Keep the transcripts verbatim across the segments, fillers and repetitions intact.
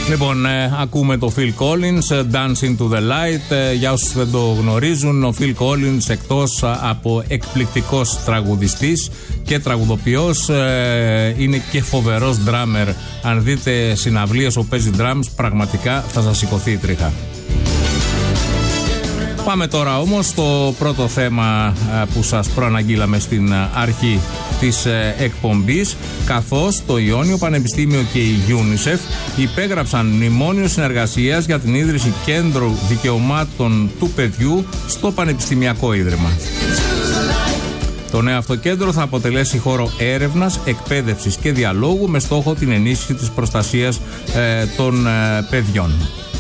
Λοιπόν, ε, ακούμε το Phil Collins, Dancing to the Light. Ε, για όσους δεν το γνωρίζουν, ο Phil Collins, εκτός από εκπληκτικός τραγουδιστής και τραγουδοποιός, ε, είναι και φοβερός drummer. Αν δείτε συναυλίες όπου παίζει drums, πραγματικά θα σας σηκωθεί η τρίχα. Πάμε τώρα όμως στο πρώτο θέμα που σας προαναγγείλαμε στην αρχή της εκπομπής, καθώς το Ιόνιο Πανεπιστήμιο και η UNICEF υπέγραψαν μνημόνιο συνεργασίας για την ίδρυση κέντρου δικαιωμάτων του παιδιού στο Πανεπιστημιακό Ίδρυμα. Το νέο αυτό κέντρο θα αποτελέσει χώρο έρευνας, εκπαίδευσης και διαλόγου με στόχο την ενίσχυση της προστασίας ε, των ε, παιδιών.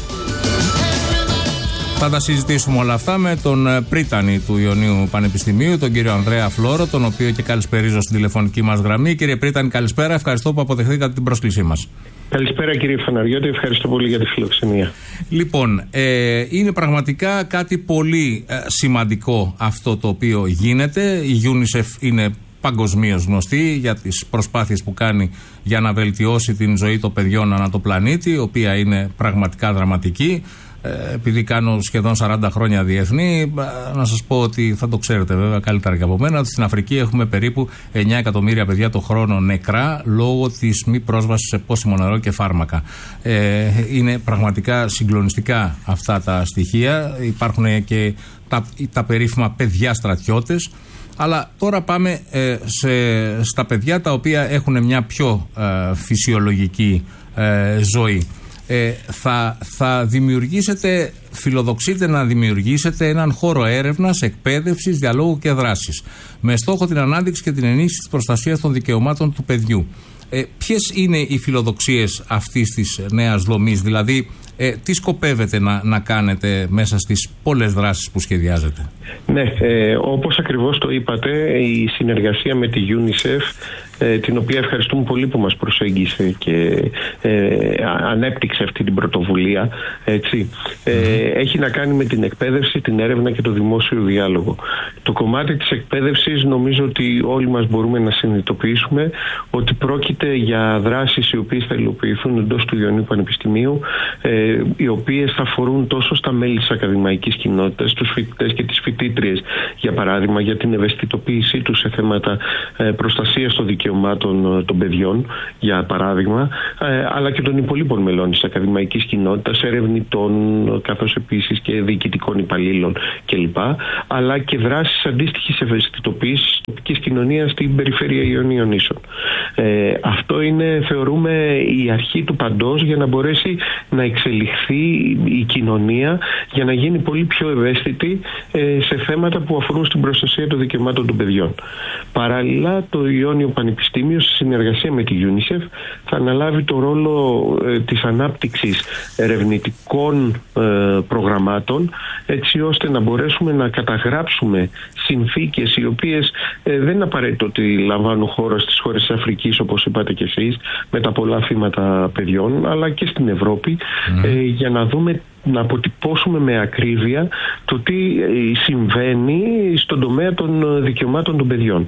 Θα τα συζητήσουμε όλα αυτά με τον πρίτανη του Ιωνίου Πανεπιστημίου, τον κύριο Ανδρέα Φλόρο, τον οποίο και καλησπερίζω στην τηλεφωνική μας γραμμή. Κύριε πρίτανη, καλησπέρα. Ευχαριστώ που αποδεχθήκατε την πρόσκλησή μας. Καλησπέρα κύριε Φαναριώτη, ευχαριστώ πολύ για τη φιλοξενία. Λοιπόν, ε, είναι πραγματικά κάτι πολύ ε, σημαντικό αυτό το οποίο γίνεται. Η UNICEF είναι παγκοσμίως γνωστή για τις προσπάθειες που κάνει για να βελτιώσει την ζωή των παιδιών ανά το πλανήτη, η οποία είναι πραγματικά δραματική. Ε, επειδή κάνω σχεδόν σαράντα χρόνια διεθνή, να σας πω ότι θα το ξέρετε βέβαια καλύτερα και από μένα, ότι στην Αφρική έχουμε περίπου εννιά εκατομμύρια παιδιά το χρόνο νεκρά λόγω της μη πρόσβασης σε πόσιμο νερό και φάρμακα. Ε, είναι πραγματικά συγκλονιστικά αυτά τα στοιχεία. Υπάρχουν και τα, τα περίφημα παιδιά στρατιώτες. Αλλά τώρα πάμε ε, σε, στα παιδιά τα οποία έχουν μια πιο ε, φυσιολογική ε, ζωή. Ε, θα, θα δημιουργήσετε, φιλοδοξείτε να δημιουργήσετε έναν χώρο έρευνας, εκπαίδευσης, διαλόγου και δράσης με στόχο την ανάδειξη και την ενίσχυση της προστασίας των δικαιωμάτων του παιδιού. Ε, ποιες είναι οι φιλοδοξίες αυτής της νέας δομής, δηλαδή ε, τι σκοπεύετε να, να κάνετε μέσα στις πολλές δράσεις που σχεδιάζετε? Ναι, ε, όπως ακριβώς το είπατε, η συνεργασία με τη UNICEF, ε, την οποία ευχαριστούμε πολύ που μας προσέγγισε και ε, ανέπτυξε αυτή την πρωτοβουλία, έτσι, ε, έχει να κάνει με την εκπαίδευση, την έρευνα και το δημόσιο διάλογο. Το κομμάτι της εκπαίδευσης νομίζω ότι όλοι μας μπορούμε να συνειδητοποιήσουμε ότι πρόκειται για δράσεις οι οποίες θα υλοποιηθούν εντός του Ιωνίου Πανεπιστημίου, ε, οι οποίες θα αφορούν τόσο στα μέλη της ακαδημαϊκής κοινότητας, τους φοιτητές και τις φοιτήτριες, για παράδειγμα, για την ευαισθητοποίησή τους σε θέματα ε, προστασίας των δικαιωμάτων των παιδιών, για παράδειγμα, ε, αλλά και των υπολείπων μελών της ακαδημαϊκής κοινότητας, ερευνητών, καθώς επίσης και διοικητικών υπαλλήλων κλπ. Αλλά και δράσεις αντίστοιχης ευαισθητοποίησης της τοπικής κοινωνίας στην περιφέρεια Ιωνίων Νήσων. Ε, αυτό είναι, θεωρούμε, η αρχή του παντός για να μπορέσει να εξελιχθεί η κοινωνία, για να γίνει πολύ πιο ευαίσθητη ε, σε θέματα που αφορούν στην προστασία των δικαιωμάτων των παιδιών. Παράλληλα, το Ιόνιο Πανεπιστήμιο, σε συνεργασία με τη UNICEF, θα αναλάβει το ρόλο ε, της ανάπτυξης ερευνητικών ε, προγραμμάτων, έτσι ώστε να μπορέσουμε να καταγράψουμε συνθήκες οι οποίες ε, δεν είναι απαραίτητο ότι λαμβάνουν χώρα στις χώρες της Αφρικής, όπως είπατε και εσείς, με τα πολλά θύματα παιδιών, αλλά και στην Ευρώπη, mm. ε, για να δούμε, να αποτυπώσουμε με ακρίβεια το τι συμβαίνει στον τομέα των δικαιωμάτων των παιδιών.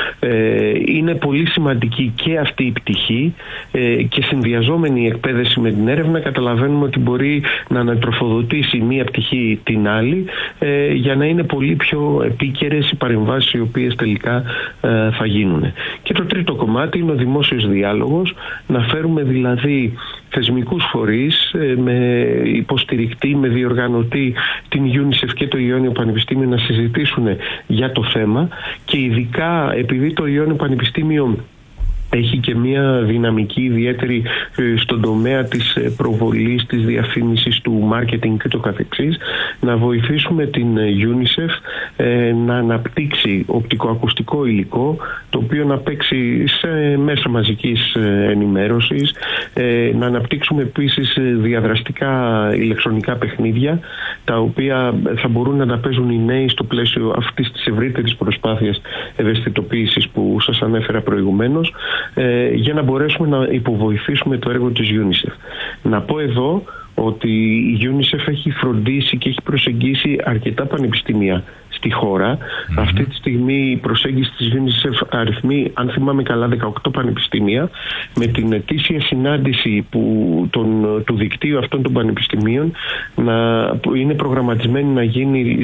Ε, είναι πολύ σημαντική και αυτή η πτυχή ε, και συνδυαζόμενη η εκπαίδευση με την έρευνα, καταλαβαίνουμε ότι μπορεί να ανατροφοδοτήσει μία πτυχή την άλλη, ε, για να είναι πολύ πιο επίκαιρες οι παρεμβάσεις οι οποίες τελικά ε, θα γίνουν. Και το τρίτο κομμάτι είναι ο δημόσιος διάλογος, να φέρουμε δηλαδή θεσμικούς φορείς ε, με υποστηρικτή, με διοργανωτή την UNICEF και το Ιόνιο Πανεπιστήμιο να συζητήσουν για το θέμα, και ειδικά επειδή το Ιόνιο Πανεπιστήμιο έχει και μια δυναμική ιδιαίτερη στον τομέα της προβολής, της διαφήμισης, του marketing και το καθεξής, να βοηθήσουμε την UNICEF ε, να αναπτύξει οπτικοακουστικό υλικό, το οποίο να παίξει σε μέσα μαζικής ενημέρωσης, ε, να αναπτύξουμε επίσης διαδραστικά ηλεκτρονικά παιχνίδια, τα οποία θα μπορούν να τα παίζουν οι νέοι στο πλαίσιο αυτής της ευρύτερης προσπάθειας ευαισθητοποίησης που σας ανέφερα προηγουμένως, ε, για να μπορέσουμε να υποβοηθήσουμε το έργο της UNICEF. Να πω εδώ ότι η UNICEF έχει φροντίσει και έχει προσεγγίσει αρκετά πανεπιστήμια στη χώρα. Mm-hmm. Αυτή τη στιγμή η προσέγγιση της UNICEF αριθμεί, αν θυμάμαι καλά, δεκαοκτώ πανεπιστήμια, με την ετήσια συνάντηση που, τον, του δικτύου αυτών των πανεπιστημίων να, που είναι προγραμματισμένη να γίνει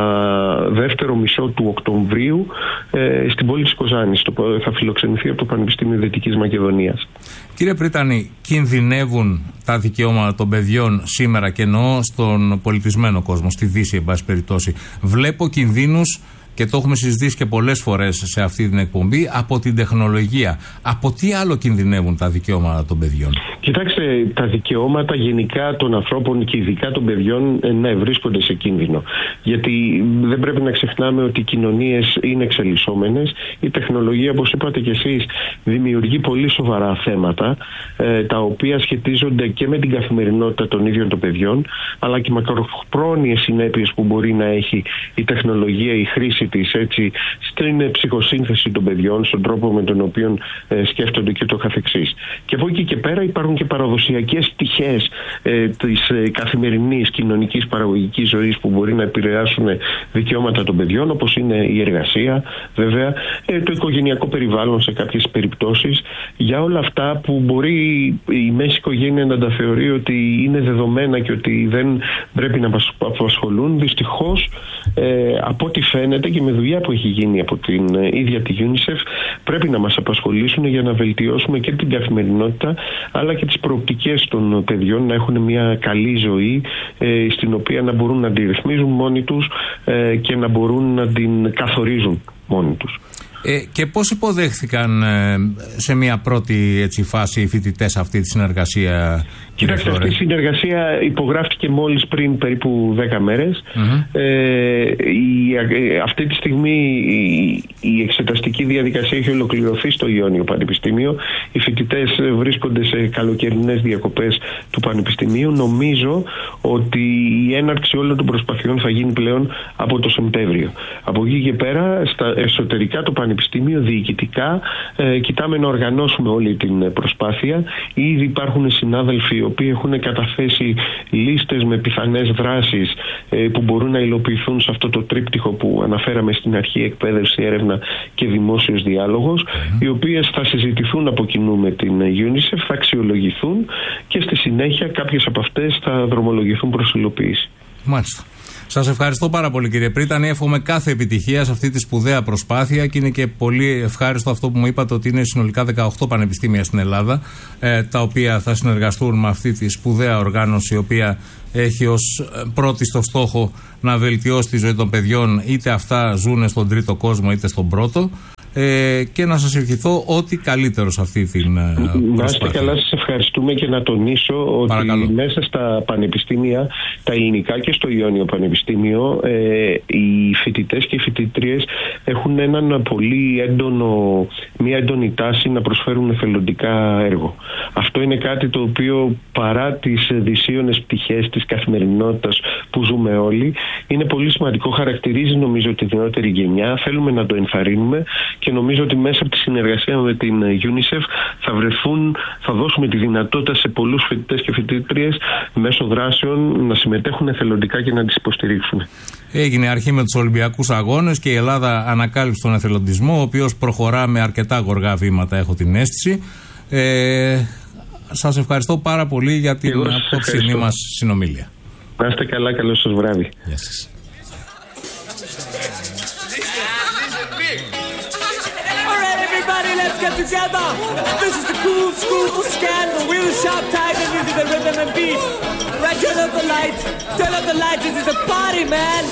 στα δεύτερο μισό του Οκτωβρίου ε, στην πόλη της Κοζάνης. Το, θα φιλοξενηθεί από το Πανεπιστήμιο Δυτικής Μακεδονίας. Κύριε Πρίτανη, κινδυνεύουν τα δικαιώματα των παιδιών σήμερα, και εννοώ στον πολιτισμένο κόσμο, στη Δύση, εν πάση περιπτώσει? Βλέπω κινδύνους, και το έχουμε συζητήσει και πολλές φορές σε αυτή την εκπομπή, από την τεχνολογία. Από τι άλλο κινδυνεύουν τα δικαιώματα των παιδιών? Κοιτάξτε, τα δικαιώματα γενικά των ανθρώπων και ειδικά των παιδιών, ναι, βρίσκονται σε κίνδυνο. Γιατί δεν πρέπει να ξεχνάμε ότι οι κοινωνίες είναι εξελισσόμενες. Η τεχνολογία, όπως είπατε κι εσείς, δημιουργεί πολύ σοβαρά θέματα, ε, τα οποία σχετίζονται και με την καθημερινότητα των ίδιων των παιδιών, αλλά και μακροχρόνιες συνέπειες που μπορεί να έχει η τεχνολογία, η χρήση της, έτσι, στην ψυχοσύνθεση των παιδιών, στον τρόπο με τον οποίο ε, σκέφτονται και το καθεξής. Και από εκεί και πέρα υπάρχουν και παραδοσιακές πτυχές ε, της ε, καθημερινής κοινωνικής παραγωγικής ζωής που μπορεί να επηρεάσουν δικαιώματα των παιδιών, όπως είναι η εργασία, βέβαια, ε, το οικογενειακό περιβάλλον σε κάποιες περιπτώσεις. Για όλα αυτά που μπορεί η μέση οικογένεια να τα θεωρεί ότι είναι δεδομένα και ότι δεν πρέπει να μας απασχολούν, δυστυχώς ε, από ό,τι φαίνεται και με δουλειά που έχει γίνει από την ε, ίδια τη UNICEF, πρέπει να μας απασχολήσουν για να βελτιώσουμε και την καθημερινότητα, αλλά και τις προοπτικές των παιδιών να έχουν μια καλή ζωή, ε, στην οποία να μπορούν να τη ρυθμίζουν μόνοι τους ε, και να μπορούν να την καθορίζουν μόνοι τους. Ε, και πώς υποδέχθηκαν ε, σε μια πρώτη, έτσι, φάση οι φοιτητές αυτή τη συνεργασία? Κοιτάξτε, αυτή η συνεργασία υπογράφηκε μόλις πριν περίπου δέκα μέρες. Mm-hmm. Ε, η, αυτή τη στιγμή η, η εξεταστική διαδικασία έχει ολοκληρωθεί στο Ιόνιο Πανεπιστήμιο. Οι φοιτητές βρίσκονται σε καλοκαιρινές διακοπές του Πανεπιστημίου. Νομίζω ότι η έναρξη όλων των προσπαθειών θα γίνει πλέον από το Σεπτέμβριο. Από εκεί και πέρα, στα εσωτερικά του Πανεπιστήμιο, διοικητικά, ε, κοιτάμε να οργανώσουμε όλη την προσπάθεια. Ήδη υπάρχουν συνάδελφοι οι οποίοι έχουν καταθέσει λίστες με πιθανές δράσεις ε, που μπορούν να υλοποιηθούν σε αυτό το τρίπτυχο που αναφέραμε στην αρχή: εκπαίδευση, έρευνα και δημόσιος διάλογος, mm-hmm. οι οποίες θα συζητηθούν από κοινού με την UNICEF, θα αξιολογηθούν και στη συνέχεια κάποιες από αυτές θα δρομολογηθούν προς υλοποίηση. Μάλιστα. Σας ευχαριστώ πάρα πολύ, κύριε Πρίτανη. Εύχομαι κάθε επιτυχία σε αυτή τη σπουδαία προσπάθεια, και είναι και πολύ ευχάριστο αυτό που μου είπατε, ότι είναι συνολικά δεκαοκτώ πανεπιστήμια στην Ελλάδα, ε, τα οποία θα συνεργαστούν με αυτή τη σπουδαία οργάνωση, η οποία έχει ως πρώτη στο στόχο να βελτιώσει τη ζωή των παιδιών, είτε αυτά ζουν στον τρίτο κόσμο είτε στον πρώτο. Ε, και να σας ευχηθώ ό,τι καλύτερο σε αυτή την προσπάθεια. Να είστε καλά, σας ευχαριστούμε, και να τονίσω ότι Παρακαλώ. μέσα στα πανεπιστήμια, τα ελληνικά και στο Ιόνιο Πανεπιστήμιο, ε, οι φοιτητές και οι φοιτήτριες έχουν έναν πολύ έντονο, μια έντονη τάση να προσφέρουν εθελοντικά έργο. Αυτό είναι κάτι το οποίο, παρά τις δυσίωνες πτυχές της καθημερινότητας που ζούμε όλοι, είναι πολύ σημαντικό, χαρακτηρίζει νομίζω τη νεότερη γενιά, θέλουμε να το ενθαρρύνουμε. Και νομίζω ότι μέσα από τη συνεργασία με την UNICEF θα βρεθούν, θα δώσουμε τη δυνατότητα σε πολλούς φοιτητές και φοιτήτριες μέσω δράσεων να συμμετέχουν εθελοντικά και να τις υποστηρίξουν. Έγινε αρχή με τους Ολυμπιακούς Αγώνες και η Ελλάδα ανακάλυψε τον εθελοντισμό, ο οποίος προχωρά με αρκετά γοργά βήματα, έχω την αίσθηση. Ε, σας ευχαριστώ πάρα πολύ για την απόψινή μας συνομιλία. Να είστε καλά, καλό σας βράδυ. Γεια σας. Let's get together. This is the cool school scandal. We're the sharp tiger. This is the rhythm and beat. Right, turn up the lights. Turn up the lights. This is a party, man.